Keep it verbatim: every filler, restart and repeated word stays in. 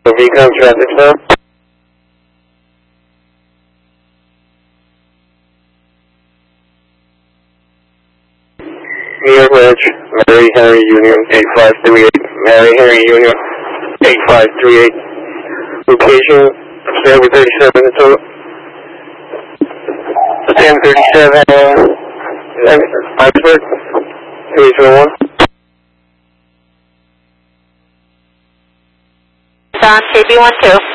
Recon traffic stop. New York Ledge, Mary Henry Union, eight five three eight. Mary Henry Union, eight five three eight. Location, Stanford thirty-seven, total. ten thirty-seven, Oxford, three zero one. Don, K B one two.